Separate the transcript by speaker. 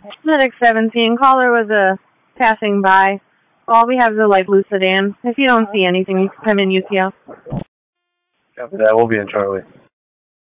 Speaker 1: Medic 17, caller was passing by. All we have is a light blue sedan. If you don't see anything, you can come in UTL.
Speaker 2: Copy that. We'll be in shortly.